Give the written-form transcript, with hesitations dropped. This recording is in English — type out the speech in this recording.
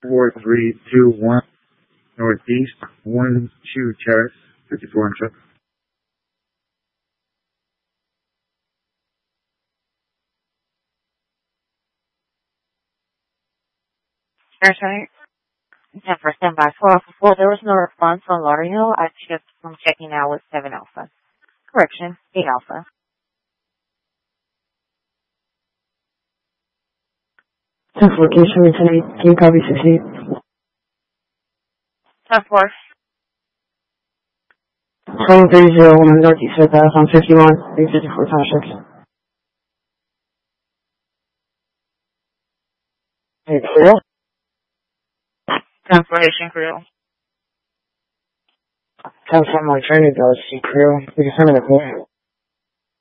4321 Northeast 12 Terrace, 54 and Chuck. Airtime. 10 for standby 12. There was no response on Lauderdale. I checked from checking out with 7 Alpha. Correction, 8 Alpha. Tenth location, Lieutenant. Can you copy 68? 10 4. 2301 Northeast South on 51, 354 Township. Hey, Creole? 10 for Haitian Creole. 10 from my training goes to Creole. We determine the clear.